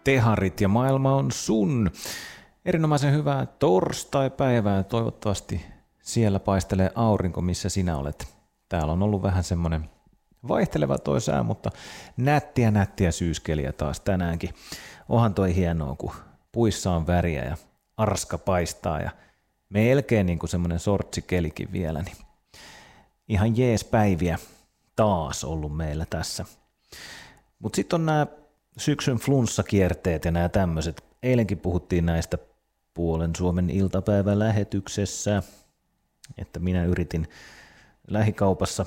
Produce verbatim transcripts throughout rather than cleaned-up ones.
teharit ja maailma on sun. Erinomaisen hyvää torstai-päivää. Toivottavasti siellä paistelee aurinko, missä sinä olet. Täällä on ollut vähän semmoinen vaihteleva toi sää, mutta nättiä nättiä syyskeliä taas tänäänkin. Onhan toi hienoa, kun puissa on väriä ja arska paistaa ja melkein niin kuin semmoinen sortsikelikin vielä. Niin ihan jees päiviä taas ollut meillä tässä. Mutta sitten on nämä syksyn flunssakierteet ja nämä tämmöiset. Eilenkin puhuttiin näistä Puolen Suomen iltapäivän lähetyksessä, että minä yritin lähikaupassa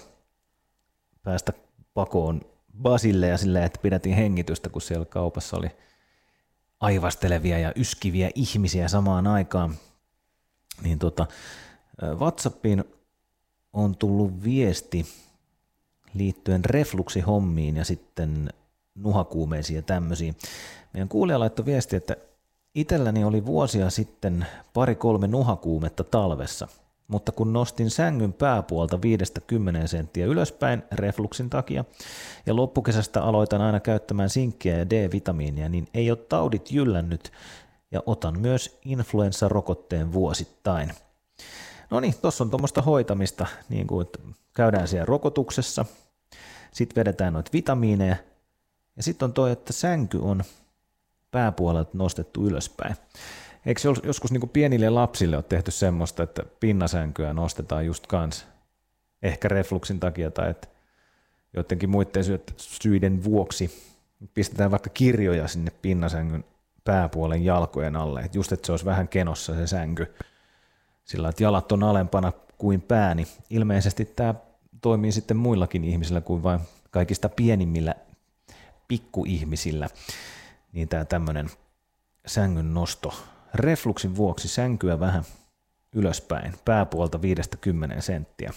päästä pakoon Basille ja silleen, että pidätin hengitystä, kun siellä kaupassa oli aivastelevia ja yskiviä ihmisiä samaan aikaan. Niin tota, WhatsAppiin on tullut viesti liittyen refluksihommiin ja sitten nuhakuumeisiin ja tämmöisiin. Meidän kuulija laittoi viesti, että itselläni oli vuosia sitten pari kolme nuhakuumetta talvessa, mutta kun nostin sängyn pääpuolta viidestä kymmeneen senttiä ylöspäin refluksin takia ja loppukesästä aloitan aina käyttämään sinkkiä ja D-vitamiinia, niin ei ole taudit jyllännyt ja otan myös influenssarokotteen vuosittain. No niin, tuossa on tuommoista hoitamista, niin kuin että käydään siellä rokotuksessa, sitten vedetään noita vitamiineja ja sitten on toi, että sänky on pääpuolelta nostettu ylöspäin. Eikö joskus niin kuin pienille lapsille ole tehty semmoista, että pinnasänkyä nostetaan just kans ehkä refluksin takia tai että joidenkin muiden syiden vuoksi pistetään vaikka kirjoja sinne pinnasängyn pääpuolen jalkojen alle, että just että se olisi vähän kenossa se sänky, sillä että jalat on alempana kuin pää, niin ilmeisesti tämä toimii sitten muillakin ihmisillä kuin vain kaikista pienimmillä pikkuihmisillä, niin tämä tämmöinen sängyn nosto refluksin vuoksi sänkyä vähän ylöspäin, pääpuolta viidestä kymmeneen senttiä.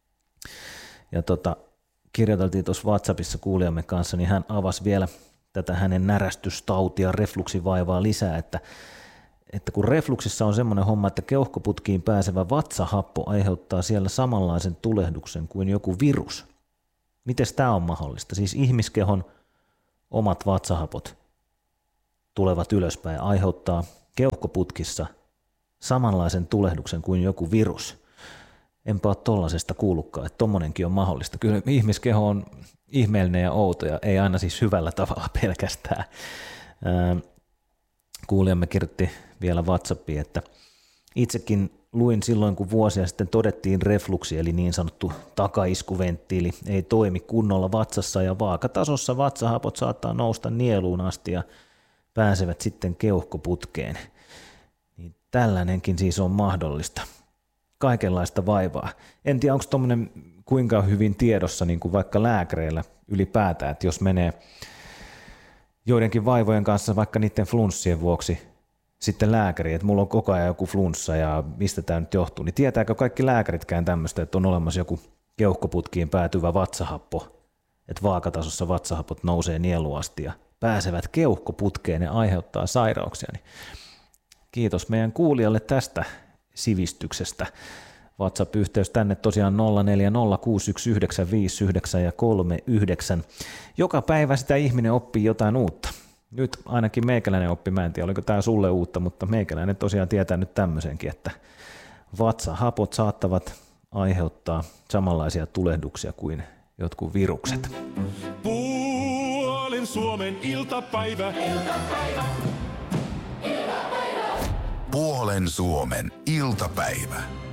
Ja tota, kirjoiteltiin tuossa WhatsAppissa kuulijamme kanssa, niin hän avasi vielä tätä hänen närästystautia, refluksivaivaa lisää, että, että kun refluksissa on semmoinen homma, että keuhkoputkiin pääsevä vatsahappo aiheuttaa siellä samanlaisen tulehduksen kuin joku virus. Miten tämä on mahdollista? Siis ihmiskehon omat vatsahapot tulevat ylöspäin ja aiheuttaa keuhkoputkissa samanlaisen tulehduksen kuin joku virus. Enpä ole tollasesta kuullutkaan, että tommonenkin on mahdollista. Kyllä ihmiskeho on ihmeellinen ja outo ja ei aina siis hyvällä tavalla pelkästään. Kuulijamme kirjoitti vielä WhatsAppiin, että itsekin luin silloin, kun vuosia sitten todettiin refluksi, eli niin sanottu takaiskuventtiili, ei toimi kunnolla vatsassa ja vaakatasossa vatsahapot saattaa nousta nieluun asti ja pääsevät sitten keuhkoputkeen. Niin tällainenkin siis on mahdollista. Kaikenlaista vaivaa. En tiedä, onko tuommoinen kuinka hyvin tiedossa niin kuin vaikka lääkäreillä ylipäätään, että jos menee joidenkin vaivojen kanssa vaikka niiden flunssien vuoksi sitten lääkäri, että mulla on koko ajan joku flunssa ja mistä tämä nyt johtuu, niin tietääkö kaikki lääkäritkään tämmöistä, että on olemassa joku keuhkoputkiin päätyvä vatsahappo, että vaakatasossa vatsahapot nousee nieluasti ja pääsevät keuhkoputkeen ja aiheuttaa sairauksia. Niin kiitos meidän kuulijalle tästä sivistyksestä. WhatsApp-yhteys tänne tosiaan nolla neljä nolla kuusi yksi yhdeksän viisi yhdeksän ja kolme yhdeksän. Joka päivä sitä ihminen oppii jotain uutta. Nyt ainakin meikäläinen oppi, mä en tiedä oliko tämä sulle uutta, mutta meikäläinen tosiaan tietää nyt tämmöisenkin, että vatsahapot saattavat aiheuttaa samanlaisia tulehduksia kuin jotkut virukset. Puolen Suomen iltapäivä. Iltapäivä. Iltapäivä. Puolen Suomen iltapäivä.